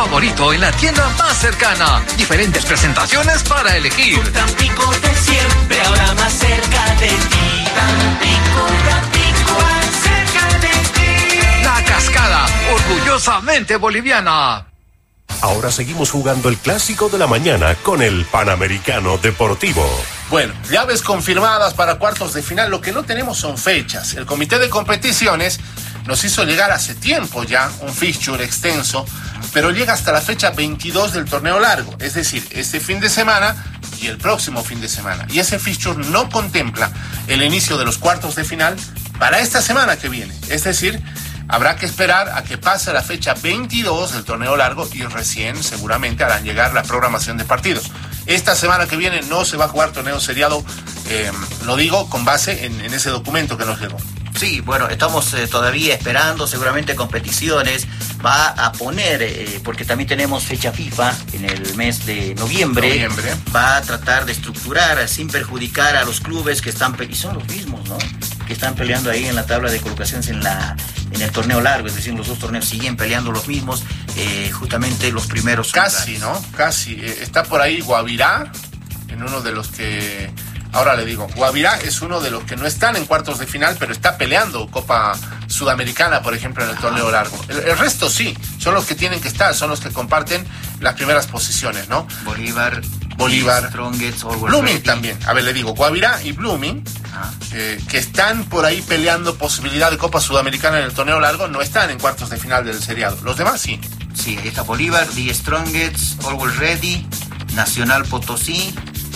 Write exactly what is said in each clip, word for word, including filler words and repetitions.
favorito en la tienda más cercana. Diferentes presentaciones para elegir. Tampico de siempre, ahora más cerca de ti. Tampico, Tampico, más cerca de ti. La Cascada, orgullosamente boliviana. Ahora seguimos jugando el clásico de la mañana con el Panamericano Deportivo. Bueno, llaves confirmadas para cuartos de final. Lo que no tenemos son fechas. El comité de competiciones nos hizo llegar hace tiempo ya un fixture extenso, pero llega hasta la fecha veintidós del torneo largo, es decir, este fin de semana y el próximo fin de semana. Y ese fixture no contempla el inicio de los cuartos de final para esta semana que viene. Es decir, habrá que esperar a que pase la fecha veintidós del torneo largo y recién seguramente harán llegar la programación de partidos. Esta semana que viene no se va a jugar torneo seriado, eh, lo digo con base en, en ese documento que nos llegó. Sí, bueno, estamos eh, todavía esperando, seguramente competiciones va a poner, eh, porque también tenemos fecha FIFA en el mes de noviembre, noviembre, va a tratar de estructurar sin perjudicar a los clubes que están, pe- y son los mismos, ¿no?, que están peleando ahí en la tabla de colocaciones en la en el torneo largo, es decir, los dos torneos siguen peleando los mismos, eh, justamente los primeros. Casi, lugares. ¿no? Casi. Eh, está por ahí Guavirá, en uno de los que... Ahora le digo, Guavirá es uno de los que no están en cuartos de final, pero está peleando Copa Sudamericana, por ejemplo, en el torneo largo. El, el resto sí, son los que tienen que estar, son los que comparten las primeras posiciones, ¿no? Bolívar, Bolívar, Strongets, Always Blooming Ready. también. A ver, le digo, Guavirá y Blooming, Ah. eh, que están por ahí peleando posibilidad de Copa Sudamericana en el torneo largo, no están en cuartos de final del seriado. Los demás sí. Sí, ahí está Bolívar, The Strongets, Always Ready, Nacional Potosí,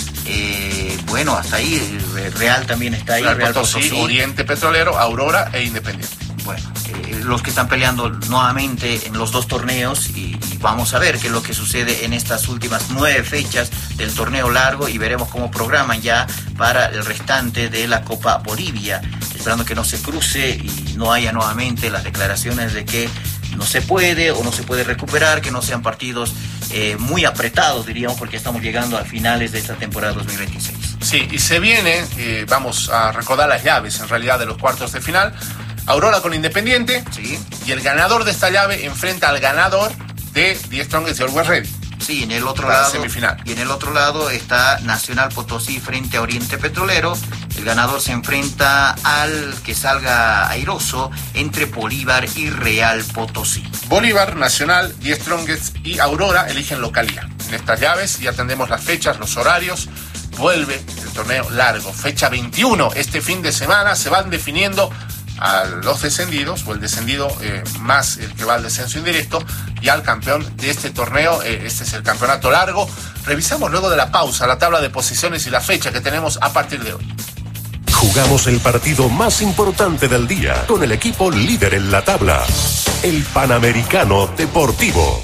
eh, bueno, hasta ahí, eh, Real también está ahí, Real Real Potosí, Potosí. Oriente Petrolero, Aurora e Independiente. Bueno, eh, los que están peleando nuevamente en los dos torneos y, y vamos a ver qué es lo que sucede en estas últimas nueve fechas del torneo largo y veremos cómo programan ya para el restante de la Copa Bolivia, esperando que no se cruce y no haya nuevamente las declaraciones de que no se puede o no se puede recuperar, que no sean partidos eh, muy apretados, diríamos, porque estamos llegando a finales de esta temporada dos mil veintiséis. Sí, y se viene, eh, vamos a recordar las llaves en realidad de los cuartos de final. Aurora con Independiente, Sí. y el ganador de esta llave enfrenta al ganador de The Strongest y Always Ready. Sí, en el otro Para la lado, semifinal. y en el otro lado está Nacional Potosí frente a Oriente Petrolero. El ganador se enfrenta al que salga airoso entre Bolívar y Real Potosí. Bolívar, Nacional, The Strongest y Aurora eligen localidad. En estas llaves ya tendremos las fechas, los horarios. Vuelve el torneo largo, fecha veintiuno. Este fin de semana se van definiendo a los descendidos, o el descendido eh, más el que va al descenso indirecto, y al campeón de este torneo. Eh, este es el campeonato largo. Revisamos luego de la pausa la tabla de posiciones y la fecha que tenemos a partir de hoy. Jugamos el partido más importante del día con el equipo líder en la tabla, el Panamericano Deportivo.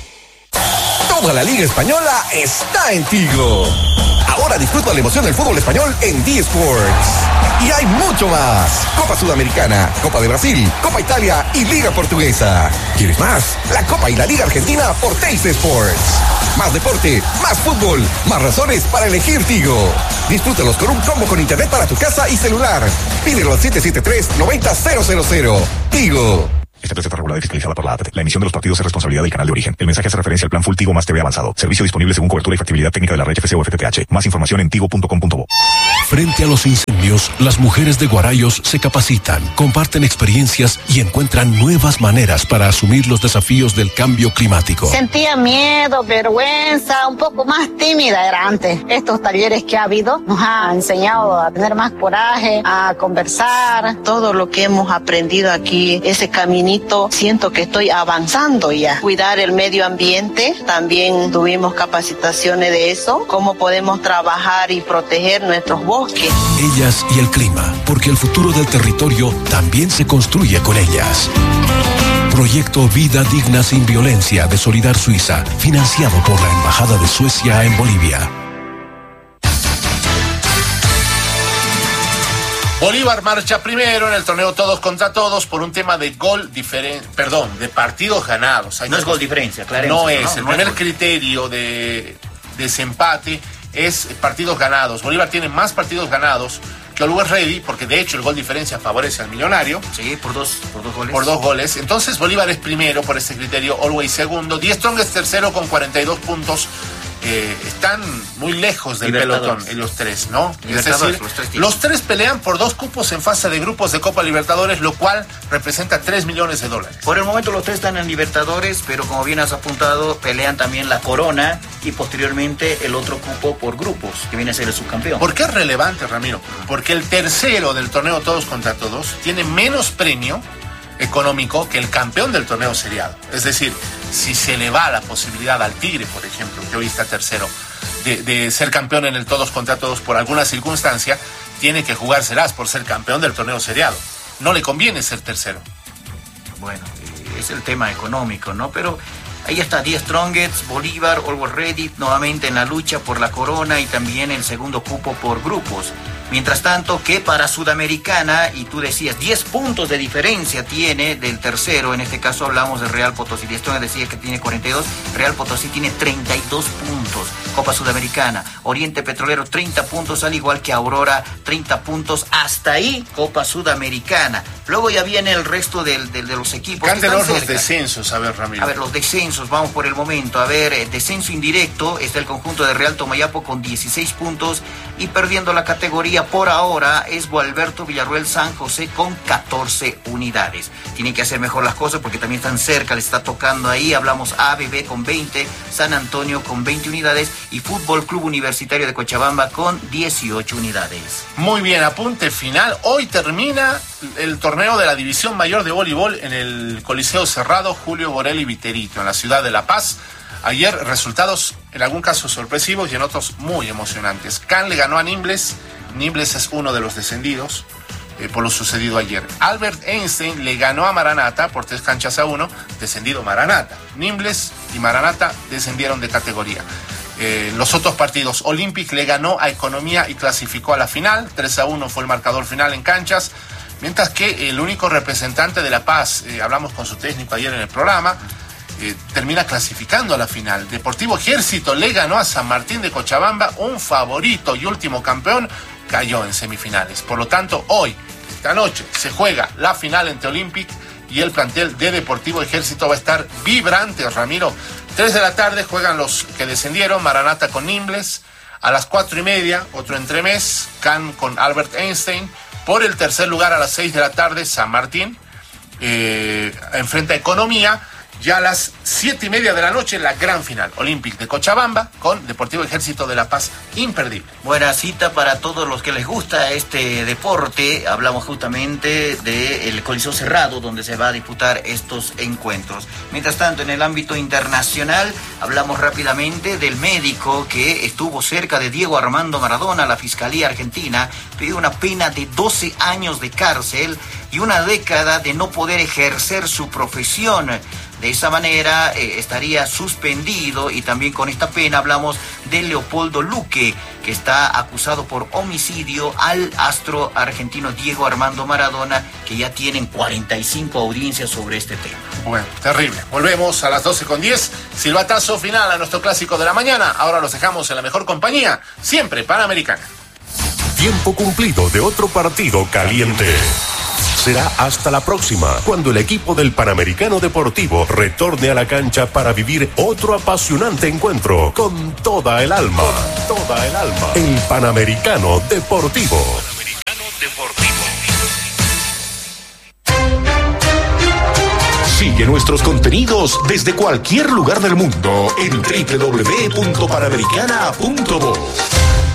Toda la Liga Española está en Tigo. Ahora disfruta la emoción del fútbol español en D-Sports. Y hay mucho más. Copa Sudamericana, Copa de Brasil, Copa Italia y Liga Portuguesa. ¿Quieres más? La Copa y la Liga Argentina por Teis Sports. Más deporte, más fútbol, más razones para elegir Tigo. Disfrútalos con un combo con internet para tu casa y celular. Pídelo al siete siete tres, nueve cero cero cero. Tigo. Esta empresa está regulada y fiscalizada por la A T T. La emisión de los partidos es responsabilidad del canal de origen. El mensaje hace referencia al plan Full Tigo más T V avanzado. Servicio disponible según cobertura y factibilidad técnica de la red F C o F T T H. Más información en tigo punto com punto bo. Frente a los incendios, las mujeres de Guarayos se capacitan, comparten experiencias y encuentran nuevas maneras para asumir los desafíos del cambio climático. Sentía miedo, vergüenza, un poco más tímida era antes. Estos talleres que ha habido nos ha enseñado a tener más coraje, a conversar. Todo lo que hemos aprendido aquí, ese caminito, siento que estoy avanzando ya. Cuidar el medio ambiente, también tuvimos capacitaciones de eso, cómo podemos trabajar y proteger nuestros bosques. Ellas y el clima, porque el futuro del territorio también se construye con ellas. Proyecto Vida Digna Sin Violencia de Solidar Suiza, financiado por la Embajada de Suecia en Bolivia. Bolívar marcha primero en el torneo todos contra todos por un tema de gol diferente, perdón, de partidos ganados. Hay no que... es gol diferencia, claro. No es, no, el no primer es criterio de desempate es partidos ganados. Bolívar tiene más partidos ganados que Always Ready, porque de hecho el gol diferencia favorece al Millonario. Sí, por dos, por dos goles. Por dos goles. Entonces Bolívar es primero por ese criterio, Always segundo. The Strongest tercero con cuarenta y dos puntos. Eh, están muy lejos del pelotón, los tres, ¿no? Es decir, los tres, los tres pelean por dos cupos en fase de grupos de Copa Libertadores, lo cual representa tres millones de dólares. Por el momento los tres están en Libertadores, pero como bien has apuntado, pelean también la Corona y posteriormente el otro cupo por grupos, que viene a ser el subcampeón. ¿Por qué es relevante, Ramiro? Porque el tercero del torneo Todos contra Todos tiene menos premio económico que el campeón del torneo seriado. Es decir, si se le va la posibilidad al Tigre, por ejemplo, que hoy está tercero, de, de ser campeón en el Todos contra Todos por alguna circunstancia, tiene que jugárselas por ser campeón del torneo seriado. No le conviene ser tercero. Bueno, es el tema económico, ¿no? Pero ahí está The Strongest, Bolívar, Always Ready, nuevamente en la lucha por la Corona y también el segundo cupo por grupos. Mientras tanto, que para Sudamericana, y tú decías, diez puntos de diferencia tiene del tercero, en este caso hablamos de Real Potosí. Esto decía que tiene cuarenta y dos, Real Potosí tiene treinta y dos puntos. Copa Sudamericana, Oriente Petrolero treinta puntos, al igual que Aurora treinta puntos. Hasta ahí, Copa Sudamericana. Luego ya viene el resto del, del, de los equipos. Cántenos los descensos, a ver, Ramiro. A ver, los descensos, vamos por el momento. A ver, eh, descenso indirecto, está el conjunto de Real Tomayapo con dieciséis puntos y perdiendo la categoría por ahora es Gualberto Villarruel San José con catorce unidades. Tienen que hacer mejor las cosas porque también están cerca, les está tocando ahí. Hablamos A B B con veinte, San Antonio con veinte unidades y Fútbol Club Universitario de Cochabamba con dieciocho unidades. Muy bien, apunte final. Hoy termina el torneo de la División Mayor de Voleibol en el Coliseo Cerrado Julio Borelli Viterito, en la ciudad de La Paz. Ayer resultados en algún caso sorpresivos y en otros muy emocionantes. Can le ganó a Nimbles. Nimbles es uno de los descendidos eh, por lo sucedido ayer. Albert Einstein le ganó a Maranata por tres canchas a uno, descendido Maranata. Nimbles y Maranata descendieron de categoría. Eh, los otros partidos, Olympic le ganó a Economía y clasificó a la final. tres a uno fue el marcador final en canchas. Mientras que el único representante de La Paz, eh, hablamos con su técnico ayer en el programa, Eh, termina clasificando a la final. Deportivo Ejército le ganó a San Martín de Cochabamba, un favorito y último campeón, cayó en semifinales. Por lo tanto, hoy, esta noche, se juega la final entre Olympic y el plantel de Deportivo Ejército va a estar vibrante, Ramiro. Tres de la tarde juegan los que descendieron, Maranata con Nimbles. A las cuatro y media, otro entremés, Can con Albert Einstein. Por el tercer lugar, a las seis de la tarde, San Martín eh, enfrenta a Economía. Ya a las siete y media de la noche, la gran final, Olympic de Cochabamba con Deportivo Ejército de La Paz, imperdible. Buena cita para todos los que les gusta este deporte. Hablamos justamente del Coliseo Cerrado, donde se va a disputar estos encuentros. Mientras tanto, en el ámbito internacional, hablamos rápidamente del médico que estuvo cerca de Diego Armando Maradona. La Fiscalía Argentina pidió una pena de doce años de cárcel y una década de no poder ejercer su profesión. De esa manera eh, estaría suspendido, y también con esta pena hablamos de Leopoldo Luque, que está acusado por homicidio al astro argentino Diego Armando Maradona, que ya tienen cuarenta y cinco audiencias sobre este tema. Bueno, terrible. Volvemos a las doce con diez. Silbatazo final a nuestro clásico de la mañana. Ahora los dejamos en la mejor compañía, siempre Panamericana. Tiempo cumplido de otro partido caliente. Será hasta la próxima, cuando el equipo del Panamericano Deportivo retorne a la cancha para vivir otro apasionante encuentro con toda el alma. Con toda el alma. El Panamericano Deportivo. Panamericano Deportivo. Sigue nuestros contenidos desde cualquier lugar del mundo en doble u doble u doble u punto panamericana punto vo.